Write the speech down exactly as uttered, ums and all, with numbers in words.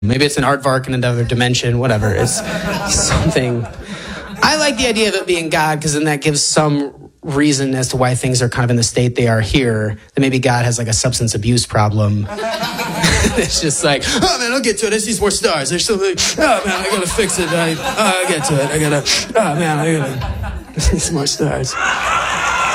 Maybe it's an aardvark in another dimension, whatever. It's something. I like the idea of it being God because then that gives some reason as to why things are kind of in the state they are here. That maybe God has like a substance abuse problem. It's just like, oh man, I'll get to it. I see more stars. There's something. Oh man, I gotta fix it. I, oh, I get to it. I gotta. Oh man, I gotta. I see some more stars.